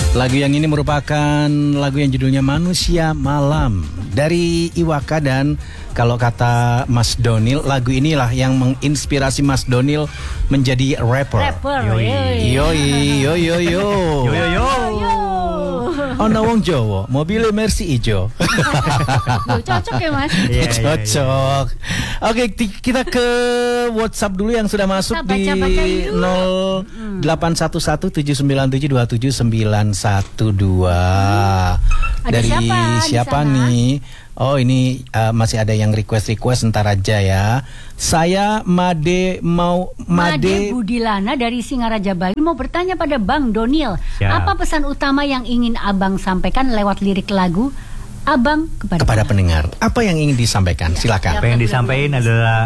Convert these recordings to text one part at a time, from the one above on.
Lagu yang ini merupakan lagu yang judulnya Manusia Malam dari Iwaka, dan kalau kata Mas Donil, lagu inilah yang menginspirasi Mas Donil menjadi rapper. Yoi. Ono wong Jawa, mobilnya Mercy ijo. Cocok ya Mas? Cocok. Oke, kita ke WhatsApp dulu yang sudah masuk di 0811-797-2712. Dari siapa nih? Oh, ini masih ada yang request ntar aja ya. Saya Made Budilana dari Singaraja Bali mau bertanya pada Bang Donil. Siap. Apa pesan utama yang ingin Abang sampaikan lewat lirik lagu Abang kepada pendengar? Apa yang ingin disampaikan? Silakan. Apa yang disampaikan adalah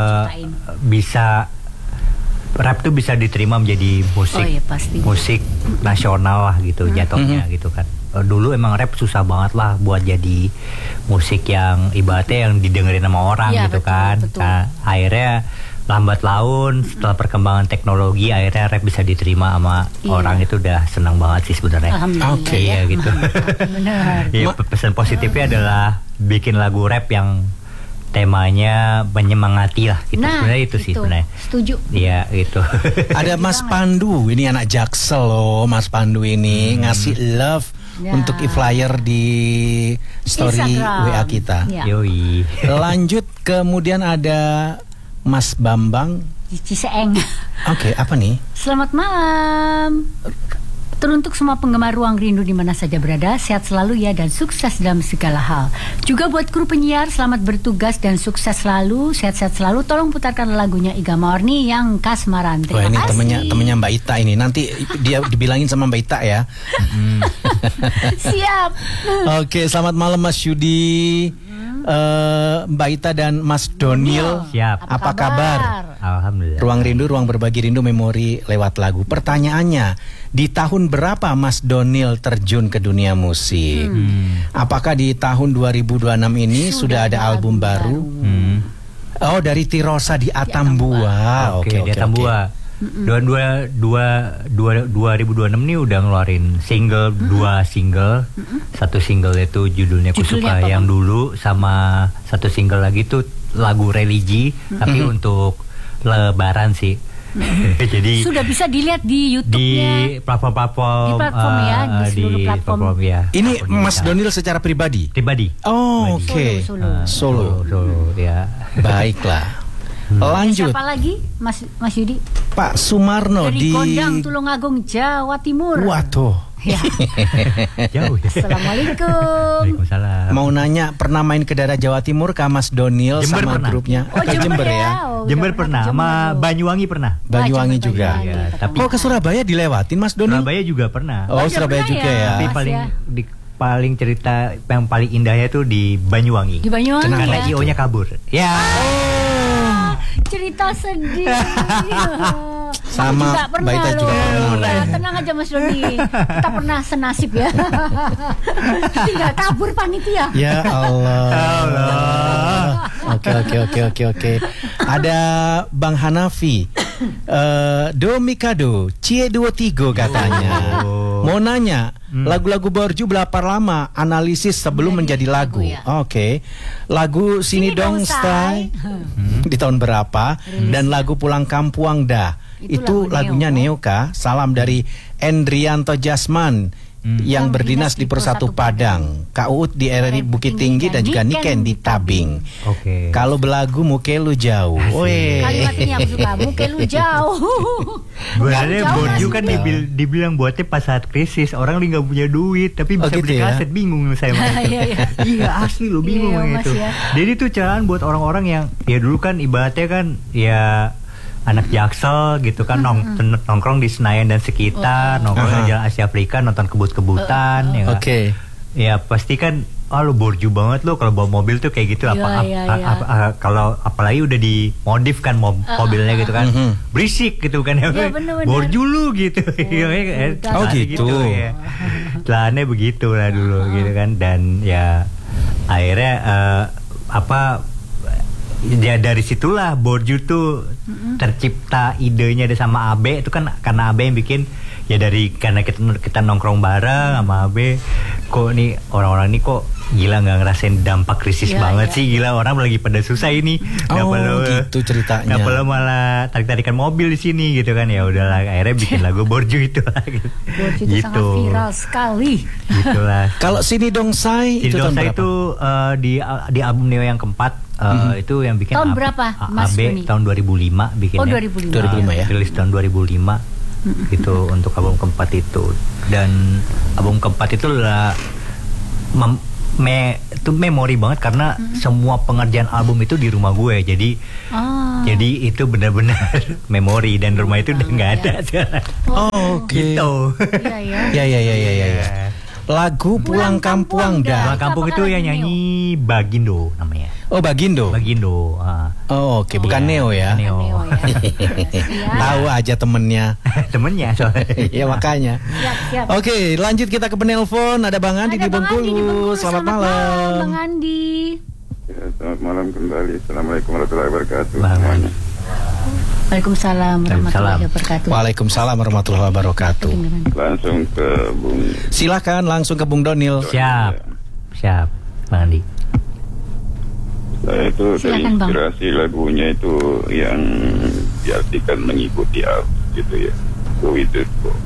bisa rap tuh bisa diterima menjadi musik nasional lah gitu jatuhnya gitu kan. Dulu emang rap susah banget lah buat jadi musik yang ibaratnya yang didengerin sama orang gitu kan. Nah, akhirnya lambat laun setelah perkembangan teknologi akhirnya rap bisa diterima sama orang, itu udah senang banget sih sebenarnya. Oke, ya gitu. Benar. Ya, pesan positifnya adalah bikin lagu rap yang temanya menyemangati lah gitu. Sebenarnya itu sih sebenarnya. Setuju. Iya gitu. Ada Mas Pandu, ini anak Jaksel loh. Mas Pandu ini ngasih love untuk e-flyer di story Instagram. WA kita. Yoi. Lanjut, kemudian ada Mas Bambang Ciseeng. Oke, apa nih? Selamat malam. Teruntuk semua penggemar Ruang Rindu di mana saja berada, sehat selalu ya dan sukses dalam segala hal. Juga buat kru penyiar, selamat bertugas dan sukses selalu, sehat-sehat selalu. Tolong putarkan lagunya Iga Morni yang Kasmaran. Wah, ini temennya Mbak Ita ini. Nanti dia dibilangin sama Mbak Ita ya. Siap. Oke, selamat malam Mas Yudi, Mbak Ita dan Mas Donil. Siap. Apa kabar? Alhamdulillah. Ruang Rindu, ruang berbagi rindu, memori lewat lagu. Pertanyaannya, di tahun berapa Mas Donil terjun ke dunia musik? Apakah di tahun 2026 ini sudah ada album baru? Oh, dari Tirosa di Atambua. Oke, di Atambua. 2026 nih udah ngeluarin dua single. Satu single itu judulnya Kusuka yang dulu, sama satu single lagi tuh lagu religi tapi untuk Lebaran sih. Jadi sudah bisa dilihat di YouTube-nya, di platform ya, di seluruh platform ya. Ini Mas Donil secara pribadi? Oh, oke. Solo ya. Baiklah. Lanjut. Siapa lagi, Mas Yudi? Pak Sumarno dari Gondang, Tulungagung, Jawa Timur. Waduh. Ya. Jauh ya. Assalamualaikum. Waalaikumsalam. Mau nanya, pernah main ke daerah Jawa Timur kah Mas Donil Jember sama pernah. grupnya? Oh, Jember ya. Jember pernah, sama Banyuwangi pernah. Banyuwangi juga. Ya, tapi ke Surabaya dilewatin Mas Donil? Surabaya juga pernah. Oh, Surabaya juga ya. Tapi paling cerita yang paling indahnya tuh di Banyuwangi. Di Banyuwangi. Karena IO-nya kabur. Ya. Cerita sedih. Sama Mbak Ita juga pernah. Tenang aja Mas Doni, kita pernah senasib ya. Tinggal kabur panitia. Ya Allah. Oke. Ada Bang Hanafi, Do Mikado, Cie 23 katanya. Mau nanya, lagu-lagu Borju berapa lama analisis sebelum menjadi lagu? Oke. Lagu Sini Dong Stay di tahun berapa? Dan lagu Pulang Kampuang Dah. Itu lagunya Neoka. Salam dari Endrianto Jasman yang berdinas di Persatu Padang, Kak Uut di RRI Bukit Tinggi, dan juga Niken di Tabing. Oke. Kalau belagu Mukelu Jauh. Kalimat ini aku suka, Mukelu Jauh. Sebenarnya Borju kan dibilang buatnya pas saat krisis, orang lagi nggak punya duit tapi bisa beli kaset, bingung saya sama itu. Iya asli lo bingung gitu. Jadi tuh carahan buat orang-orang yang ya dulu kan ibaratnya kan ya anak Jaksel gitu kan, nongkrong di Senayan dan sekitar, nongkrong di Jalan Asia Afrika, nonton kebut-kebutan. Oke. Ya pasti kan, lu borju banget lo kalau bawa mobil tuh kayak gitu. Kalau apalagi udah dimodif kan mobilnya gitu kan, berisik gitu kan ya, borju lu gitu. Oh gitu. Ya. Celananya begitu lah dulu gitu kan, dan ya akhirnya ya dari situlah Borju tuh tercipta idenya sama Abe. Itu kan karena Abe yang bikin ya dari karena kita nongkrong bareng sama Abe, kok nih orang-orang ini kok gila nggak ngerasain dampak krisis banget sih, gila orang lagi pada susah ini. Gitu ceritanya. Nggak perlu malah tarik-tarikan mobil di sini gitu kan, ya udahlah akhirnya bikin lagu Borju itu lagi. Borju itu sangat viral sekali. Gitulah. Kalau Sini Dongsai itu tahun berapa? Itu di album Neo yang keempat. Itu yang bikin tahun berapa Mas AB tahun 2005 bikinnya. Oh 2005 ya. Rilis tahun 2005 gitu untuk album keempat itu. Dan album keempat itu adalah itu memori banget karena semua pengerjaan album itu di rumah gue. Jadi itu benar-benar memori dan rumah itu udah nggak ada sekarang. Gitu. Iya. Lagu Pulang Kampung dah. Pulang Kampung itu yang nyanyi Bagindo namanya. Oh Bagindo. Oke. Bukan Neo ya. Neo. Tahu aja temennya. Temennya soalnya. Ya makanya. Siap. Oke, lanjut kita ke penelpon. Ada Bang Andi di Bengkulu. Selamat malam. Bang Andi. Ya, selamat malam kembali. Assalamualaikum warahmatullahi wabarakatuh. Waalaikumsalam warahmatullahi wabarakatuh. Waalaikumsalam warahmatullahi wabarakatuh. Langsung ke Bung. Silakan langsung ke Bung Donil. Siap, Bang Andi. Saya itu terinspirasi lagunya itu yang diartikan mengikuti arus gitu ya. Go with the flow.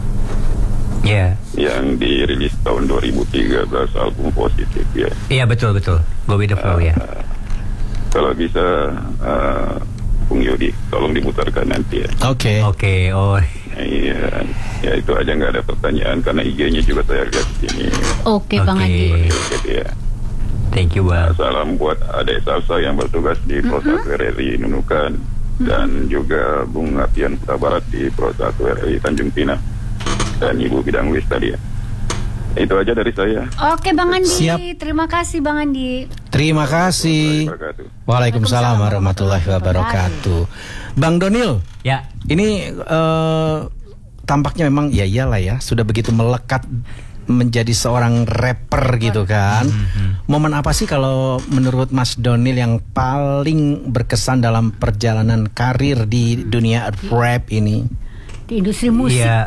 Iya. Yang dirilis tahun 2013 album Positif ya. Iya betul. Go with the flow ya. Kalau bisa Bung Yodi, tolong diputarkan nanti ya. Oke. Oh. Iya, ya itu aja, nggak ada pertanyaan karena IG-nya juga saya lihat di sini. Oke, Bang Andi. Ya. Thank you, Bang. Salam buat adik Salsa yang bertugas di Pro 1 RRI Nunukan dan juga Bung Apian Kota Barat di Pro 1 RRI Tanjung Pinang dan Ibu Bidang Wis tadi ya. Itu aja dari saya. Oke Bang Andi. Siap. Terima kasih Bang Andi. Terima kasih. Waalaikumsalam warahmatullahi wabarakatuh. Bang Donil. Ya. Ini tampaknya memang ya iyalah ya, sudah begitu melekat menjadi seorang rapper gitu kan. Momen apa sih kalau menurut Mas Donil yang paling berkesan dalam perjalanan karir di dunia rap ini? Di industri musik. Iya,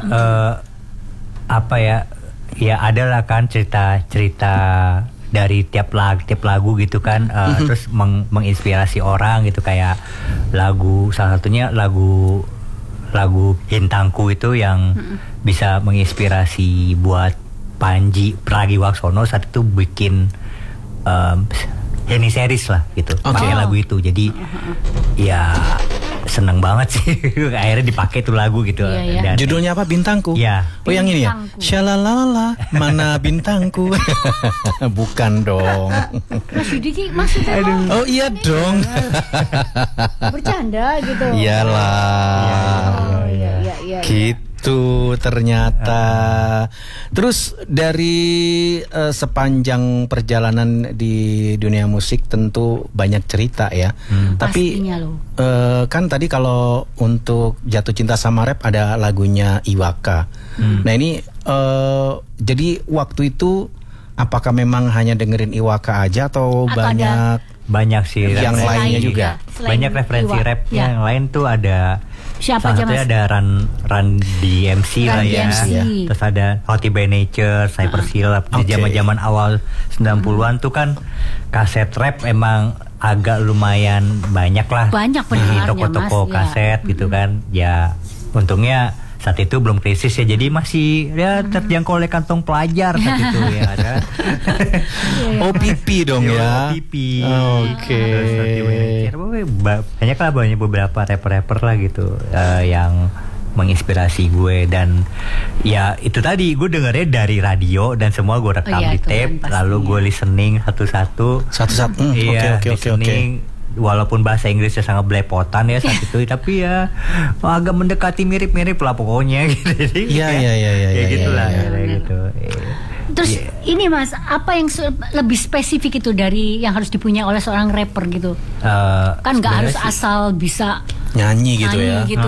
apa ya? Ya adalah kan cerita-cerita dari tiap lagu gitu kan, terus menginspirasi orang gitu, kayak salah satunya lagu Hintangku itu yang bisa menginspirasi buat Panji Pragiwaksono saat itu bikin Henny Series lah gitu, pakai lagu itu. Jadi ya seneng banget sih akhirnya dipakai tuh lagu gitu. Dan judulnya apa? Bintangku. Ya. Oh yang ini ya. Shalalala mana bintangku. Bukan dong. Mas Yudi maksudnya. Oh iya dong. Bercanda gitu. Iyalah. Iya. Gitu ternyata. Terus dari sepanjang perjalanan di dunia musik tentu banyak cerita ya. Tapi kan tadi kalau untuk Jatuh Cinta Sama Rap ada lagunya Iwaka. Nah ini jadi waktu itu apakah memang hanya dengerin Iwaka aja atau banyak sih yang lainnya juga? Banyak referensi rap yang lain tuh ada. Siapa aja Mas? Ada Run DMC lah ya. Terus ada Hottie by Nature, Cypress Hill. Di zaman-zaman awal 90-an tuh kan kaset rap emang agak lumayan banyak lah. Banyak di toko-toko kaset gitu kan. Ya untungnya saat itu belum krisis ya, jadi masih ya terjangkau oleh kantong pelajar saat itu ya ada. OPP dong ya. OPP. Oke. Banyak beberapa rapper lah gitu yang menginspirasi gue, dan ya itu tadi gue dengernya dari radio dan semua gue rekam di tape, lalu gue listening satu-satu. Oke. Walaupun bahasa Inggrisnya sangat belepotan ya saat itu, tapi ya agak mendekati mirip-mirip lah pokoknya gitu. Iya. Gitulah gitu. Terus ini Mas, apa yang lebih spesifik itu dari yang harus dipunya oleh seorang rapper gitu? Kan nggak harus asal bisa nyanyi gitu ya. Gitu.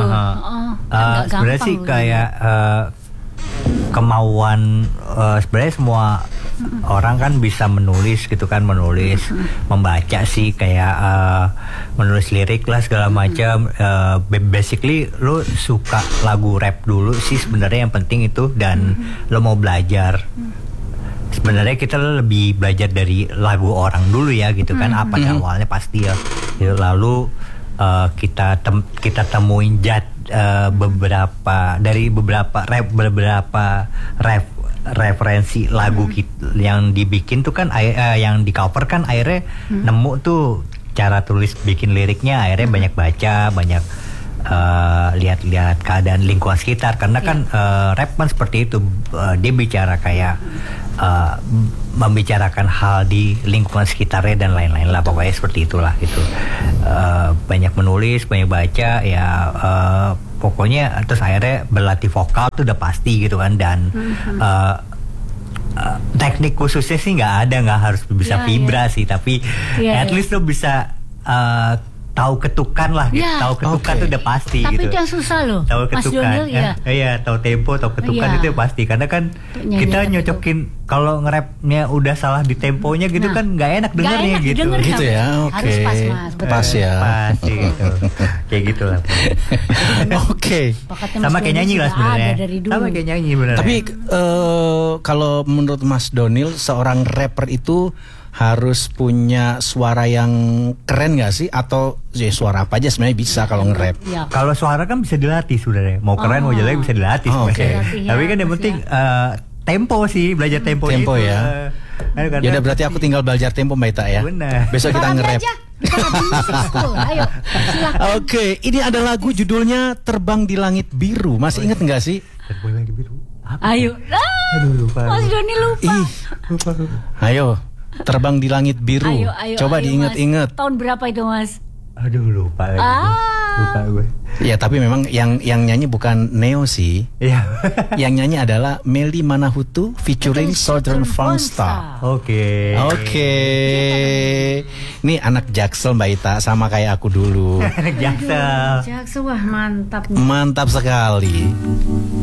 Sebenarnya sih kayak kemauan sebenarnya semua orang kan bisa menulis gitu kan, membaca sih kayak menulis lirik lah segala macam. Basically lo suka lagu rap dulu sih sebenarnya yang penting itu, dan lo mau belajar. Sebenarnya kita lebih belajar dari lagu orang dulu ya gitu kan, apa awalnya pasti ya. Lalu kita temuin beberapa referensi lagu yang dibikin tuh kan, yang di cover kan akhirnya nemu tuh cara tulis bikin liriknya, akhirnya banyak baca, banyak lihat-lihat keadaan lingkungan sekitar, karena kan rap kan seperti itu, dia bicara kayak membicarakan hal di lingkungan sekitarnya dan lain-lain lah, pokoknya seperti itulah gitu. Banyak menulis, banyak baca ya, pokoknya terus akhirnya berlatih vokal tuh udah pasti gitu kan, dan teknik khususnya sih nggak harus bisa vibra sih, tapi at least lo bisa tahu ketukan lah gitu. Tahu ketukan tuh udah pasti. Tapi gitu. Tapi itu yang susah loh. Tahu ketukan. Iya, tahu tempo, tahu ketukan itu pasti. Karena kan kita nyocokin kalau nge-rapnya udah salah di temponya gitu kan nggak enak dengernya gitu. Gitu ya. Oke. Harus pas, Mas. Pas ya. Pas gitu. Kayak gitu lah. Oke. Sama kayak nyanyi lah sebenarnya. Sama kayak nyanyi benar. Tapi kalau menurut Mas Donil, seorang rapper itu harus punya suara yang keren nggak sih, atau suara apa aja sebenarnya bisa kalau nge-rap? Ya. Kalau suara kan bisa dilatih sebenarnya, mau keren mau jelek bisa dilatih. Tapi kan yang penting tempo sih, belajar tempo itu. Ya. Ya udah, berarti aku tinggal belajar tempo Mbak Ita ya. Benar. Besok kita nge-rap. Ayo, Oke, ini ada lagu judulnya Terbang di Langit Biru. Masih ingat nggak sih? Terbang di Langit Biru. Ayo. Aduh, lupa. Mas Doni lupa. Ayo. Terbang di Langit Biru. Coba diingat-ingat. Tahun berapa itu, Mas? Aduh, lupa lagi. Lupa gue. Ya, tapi memang yang nyanyi bukan Neo sih. Iya. Yang nyanyi adalah Melly Manahutu featuring Southern Fangsta. Oke. Ini anak Jaksel Mbak Ita, sama kayak aku dulu. Anak Jaksel. Jaksel, wah mantap. Mantap sekali.